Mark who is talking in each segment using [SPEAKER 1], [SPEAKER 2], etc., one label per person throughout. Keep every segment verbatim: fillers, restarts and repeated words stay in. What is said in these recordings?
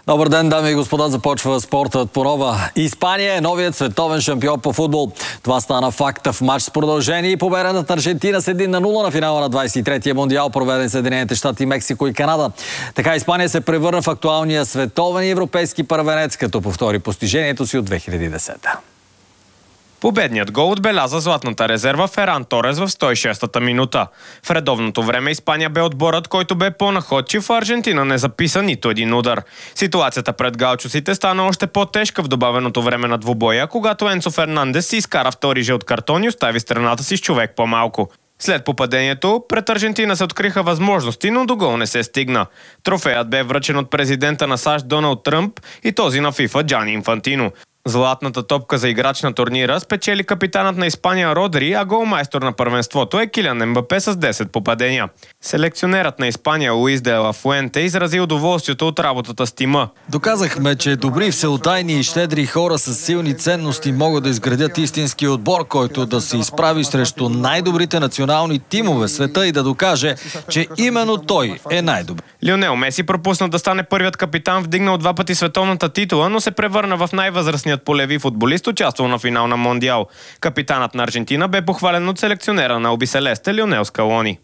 [SPEAKER 1] Добър ден, дами и господа, започва спортът по нова. Испания е новият световен шампион по футбол. Това стана факта в матч с продължение и победа над Аржентина с един на нула на финала на двадесет и третия мондиал, проведен в Съединените щати, Мексико и Канада. Така Испания се превърна в актуалния световен и европейски първенец, като повтори постижението си от две хиляди и десета.
[SPEAKER 2] Победният гол отбеляза златната резерва Феран Торес в сто и шестата минута. В редовното време Испания бе отборът, който бе по-находчив, а Аржентина не записа нито един удар. Ситуацията пред галчосите стана още по-тежка в добавеното време на двубоя, когато Енцо Фернандес си изкара втори жълт картон и остави страната си с човек по-малко. След попадението, пред Аржентина се откриха възможности, но до гол не се стигна. Трофеят бе връчен от президента на САЩ Доналд Тръмп и този на ФИФА Джани Инфантино. Златната топка за играч на турнира спечели капитанът на Испания Родри, а голмайстор на първенството е Килиан Ембапе с десет попадения. Селекционерът на Испания Луис де ла Фуенте изрази удоволствието от работата с тима.
[SPEAKER 3] Доказахме, че добри, всеотдайни и щедри хора с силни ценности могат да изградят истински отбор, който да се изправи срещу най-добрите национални тимове в света и да докаже, че именно той е най-добър.
[SPEAKER 2] Лионел Меси пропусна да стане първият капитан, вдигнал два пъти световната титула, но се превърна в най-възрастният полеви футболист, участвал на финал на Мондиал. Капитанът на Аржентина бе похвален от селекционера на Албиселесте Лионел Скалони.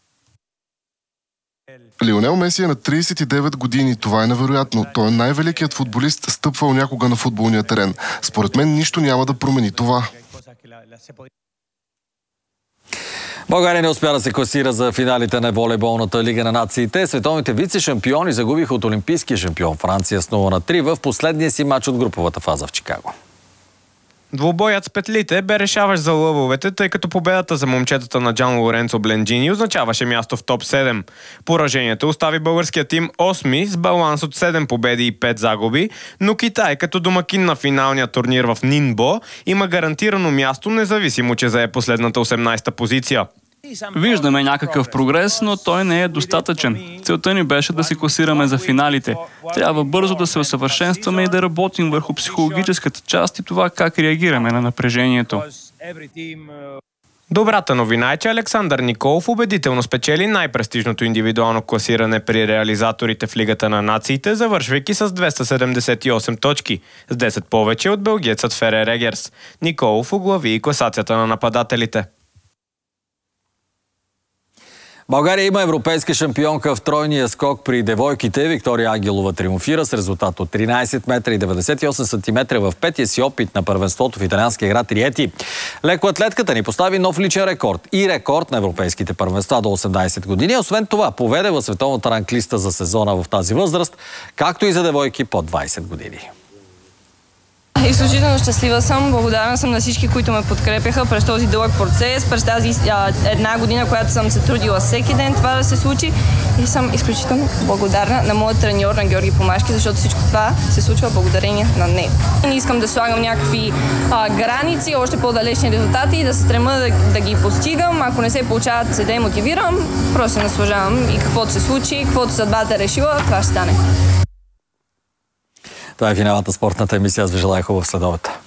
[SPEAKER 4] Лионел Меси е на тридесет и девет години. Това е невероятно. Той е най-великият футболист, стъпвал някога на футболния терен. Според мен нищо няма да промени това.
[SPEAKER 1] България не успя да се класира за финалите на волейболната лига на нациите. Световните вице-шампиони загубиха от олимпийския шампион Франция с нула на три в последния си матч от груповата фаза в Чикаго.
[SPEAKER 2] Двубоят с петлите бе решаващ за лъвовете, тъй като победата за момчетата на Джан Лоренцо Бленджини означаваше място в топ седем. Поражението остави българския тим осми с баланс от седем победи и пет загуби, но Китай като домакин на финалния турнир в Нинбо има гарантирано място, независимо че зае последната осемнадесета позиция.
[SPEAKER 5] Виждаме някакъв прогрес, но той не е достатъчен. Целта ни беше да се класираме за финалите. Трябва бързо да се усъвършенстваме и да работим върху психологическата част и това как реагираме на напрежението.
[SPEAKER 2] Добрата новина е, че Александър Николов убедително спечели най-престижното индивидуално класиране при реализаторите в Лигата на нациите, завършвайки с двеста седемдесет и осем точки, с десет повече от белгиецът Ферер Егерс. Николов оглави и класацията на нападателите.
[SPEAKER 1] България има европейска шампионка в тройния скок при девойките. Виктория Ангелова триумфира с резултат от тринадесет метра и деветдесет и осем сантиметра в петия си опит на първенството в италианския град Риети. Лекоатлетката ни постави нов личен рекорд и рекорд на европейските първенства до осемнадесет години. Освен това, поведе в световната ранглиста за сезона в тази възраст, както и за девойки под двадесет години.
[SPEAKER 6] Изключително щастлива съм, благодарна съм на всички, които ме подкрепяха през този дълъг процес, през тази а, една година, която съм се трудила всеки ден това да се случи, и съм изключително благодарна на моят треньор, на Георги Помашки, защото всичко това се случва благодарение на него. Не искам да слагам някакви а, граници, още по-далечни резултати и да се стрема да, да ги постигам. Ако не се получават, се демотивирам, просто се наслаждавам и каквото се случи, каквото съдбата е решила, това ще стане.
[SPEAKER 1] Това е финалната спортната емисия. Аз ви желая хубав следобед.